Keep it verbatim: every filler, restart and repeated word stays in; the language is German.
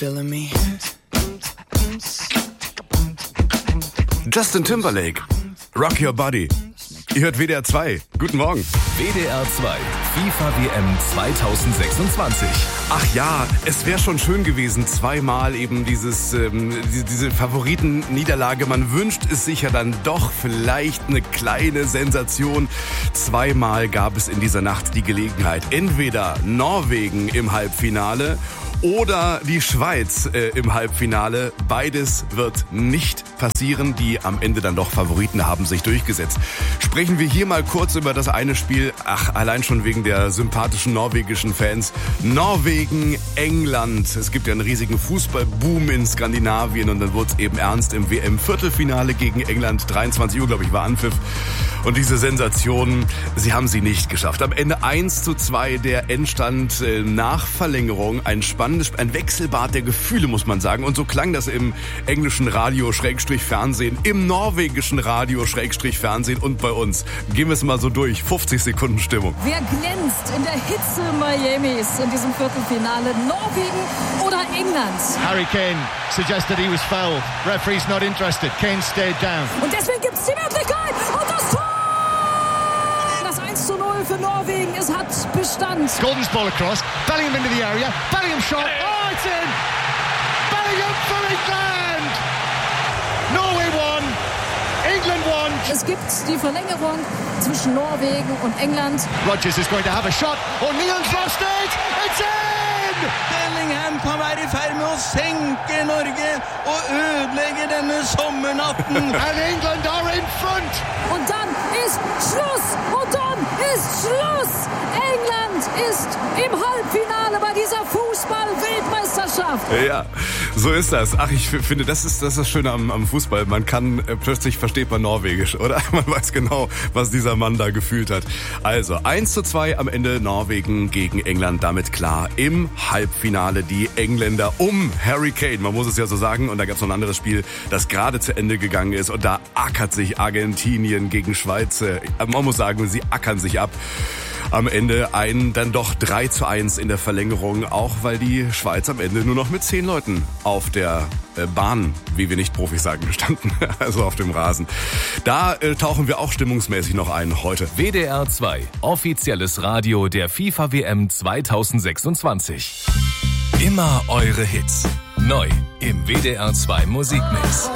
feeling me? Justin Timberlake, Rock Your Body. Ihr hört W D R zwei. Guten Morgen. W D R zwei, FIFA W M zwanzig sechsundzwanzig. Ach ja, es wäre schon schön gewesen, zweimal eben dieses, ähm, diese, diese Favoritenniederlage. Man wünscht es sich ja dann doch vielleicht eine kleine Sensation. Zweimal gab es in dieser Nacht die Gelegenheit. Entweder Norwegen im Halbfinale oder die Schweiz äh, im Halbfinale. Beides wird nicht passieren. Die am Ende dann doch Favoriten haben sich durchgesetzt. Sprechen wir hier mal kurz über das eine Spiel. Ach, allein schon wegen der sympathischen norwegischen Fans. Norwegen, England. Es gibt ja einen riesigen Fußballboom in Skandinavien und dann wurde es eben ernst im W M-Viertelfinale gegen England. dreiundzwanzig Uhr, glaube ich, war Anpfiff. Und diese Sensation, sie haben sie nicht geschafft. Am Ende eins zu zwei der Endstand äh, nach Verlängerung. Ein spannendes, ein Wechselbad der Gefühle, muss man sagen. Und so klang das im englischen Radio, Schrägstrich Fernsehen, im norwegischen Radio, Schrägstrich Fernsehen und bei uns. Gehen wir es mal so durch. fünfzig Sekunden Stimmung. Wer glänzt in der Hitze Miamis in diesem Viertelfinale? Norwegen oder England? Harry Kane suggested he was fouled. Referee's not interested. Kane stayed down. Und deswegen gibt es die Möglichkeit und das Tor! Das eins zu null für Norwegen. Es hat Bestand. Gordon's ball across. Bellingham into the area. Bellingham shot. Oh, it's in! Bellingham for England! Norway won. England won. Es gibt die Verlängerung zwischen Norwegen und England. Rodgers is going to have a shot. O'Neill's lost it. It's in! Bellingham kan være i ferd med å senke Norge og ødelegge denne sommernatten. And England are in front. Und dann ist Schluss. Und dann ist Schluss. England ist im Halbfinale bei dieser Fußball-Weltmeisterschaft. Ja, so ist das. Ach, ich finde, das ist das, ist das Schöne am, am Fußball. Man kann, äh, plötzlich versteht man Norwegisch, oder? Man weiß genau, was dieser Mann da gefühlt hat. Also, eins zu zwei am Ende Norwegen gegen England, damit klar. Im Halbfinale die Engländer um Harry Kane. Man muss es ja so sagen. Und da gab es noch ein anderes Spiel, das gerade zu Ende gegangen ist. Und da ackert sich Argentinien gegen Schweiz. Äh, man muss sagen, sie ackern sich ab. Am Ende ein dann doch drei zu eins in der Verlängerung, auch weil die Schweiz am Ende nur noch mit zehn Leuten auf der äh, Bahn, wie wir nicht Profis sagen, standen, also auf dem Rasen. Da äh, tauchen wir auch stimmungsmäßig noch ein heute. W D R zwei, offizielles Radio der FIFA W M zwanzig sechsundzwanzig. Immer eure Hits. Neu im W D R zwei Musikmix.